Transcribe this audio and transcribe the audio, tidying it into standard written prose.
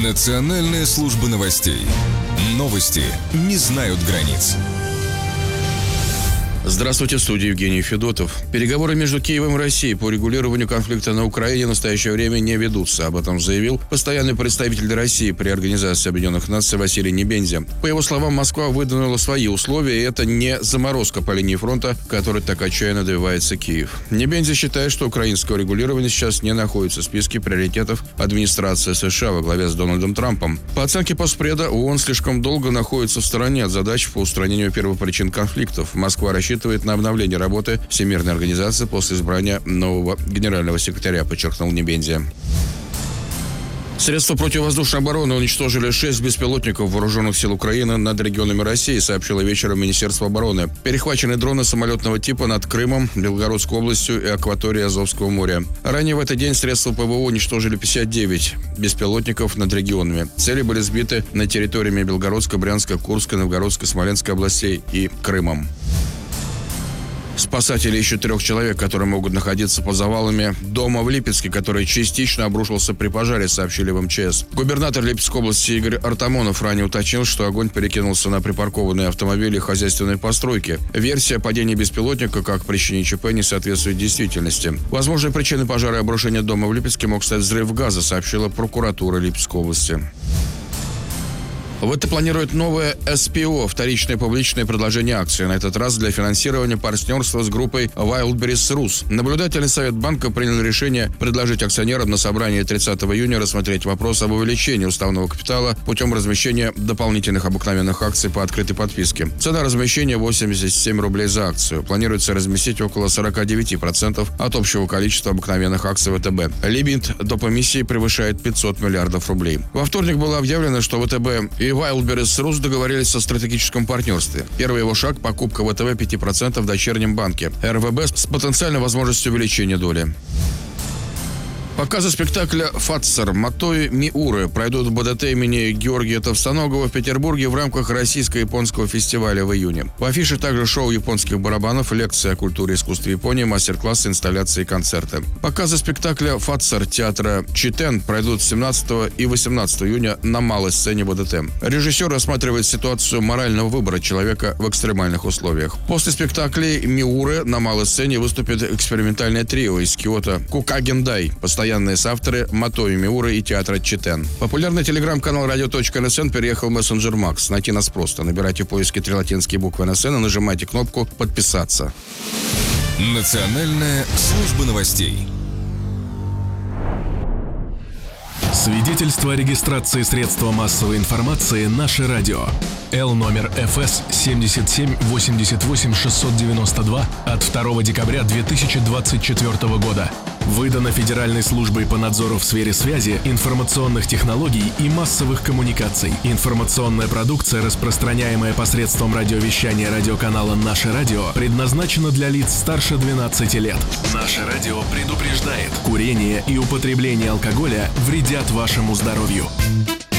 Национальная служба новостей. Новости не знают границ. Здравствуйте, в студии Евгений Федотов. Переговоры между Киевом и Россией по регулированию конфликта на Украине в настоящее время не ведутся. Об этом заявил постоянный представитель России при Организации Объединенных Наций Василий Небензя. По его словам, Москва выдвинула свои условия, и это не заморозка по линии фронта, которой так отчаянно добивается Киев. Небензя считает, что украинское регулирование сейчас не находится в списке приоритетов администрации США во главе с Дональдом Трампом. По оценке Постпреда, ООН слишком долго находится в стороне от задач по устранению первопричин конфликтов. Москва рассчитывает на обновление работы Всемирной организации после избрания нового генерального секретаря, подчеркнул Небензя. Средства противовоздушной обороны уничтожили 6 беспилотников вооруженных сил Украины над регионами России, сообщило вечером Министерство обороны. Перехвачены дроны самолетного типа над Крымом, Белгородской областью и акваторией Азовского моря. Ранее в этот день средства ПВО уничтожили 59 беспилотников над регионами. Цели были сбиты на территориями Белгородской, Брянской, Курской, Новгородской, Смоленской областей и Крымом. Спасатели ищут 3 человек, которые могут находиться под завалами дома в Липецке, который частично обрушился при пожаре, сообщили в МЧС. Губернатор Липецкой области Игорь Артамонов ранее уточнил, что огонь перекинулся на припаркованные автомобили и хозяйственные постройки. Версия падения беспилотника как причине ЧП не соответствует действительности. Возможной причиной пожара и обрушения дома в Липецке мог стать взрыв газа, сообщила прокуратура Липецкой области. ВТБ планирует новое СПО – вторичное публичное предложение акций, на этот раз для финансирования партнерства с группой Wildberries Rus. Наблюдательный совет банка принял решение предложить акционерам на собрании 30 июня рассмотреть вопрос об увеличении уставного капитала путем размещения дополнительных обыкновенных акций по открытой подписке. Цена размещения 87 рублей за акцию. Планируется разместить около 49% от общего количества обыкновенных акций ВТБ. Лимит доп. Эмиссии превышает 500 миллиардов рублей. Во вторник было объявлено, что ВТБ и Wildberries Rus договорились о стратегическом партнерстве. Первый его шаг – покупка ВТБ 5% в дочернем банке РВБ с потенциальной возможностью увеличения доли. Показы спектакля «Фацер. Матои Миуры» пройдут в БДТ имени Георгия Товстоногова в Петербурге в рамках Российско-японского фестиваля в июне. В афише также шоу японских барабанов, лекции о культуре и искусстве Японии, мастер-классы, инсталляции и концерты. Показы спектакля «Фацер» театра Читэн пройдут 17 и 18 июня на малой сцене БДТ. Режиссер рассматривает ситуацию морального выбора человека в экстремальных условиях. После спектаклей «Миуры» на малой сцене выступит экспериментальное трио из Киото «Кукагендай», постоянные соавторы Матои Миуры и театра Читэн. Популярный телеграм-канал radio.nsn переехал в мессенджер Макс. Найти нас просто. Набирайте в поиске 3 латинские буквы НСН и нажимайте кнопку «Подписаться». Национальная служба новостей. Свидетельство о регистрации средства массовой информации «Наше радио». Л номер ФС 77 88 692 от 2 декабря 2024 года. Выдано Федеральной службой по надзору в сфере связи, информационных технологий и массовых коммуникаций. Информационная продукция, распространяемая посредством радиовещания радиоканала «Наше радио», предназначена для лиц старше 12 лет. «Наше радио» предупреждает: курение и употребление алкоголя вредят вашему здоровью.